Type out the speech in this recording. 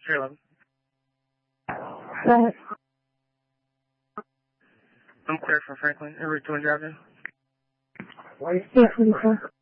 11. Go ahead. I'm clear for Franklin. Route 200 Avenue. Yeah, 44.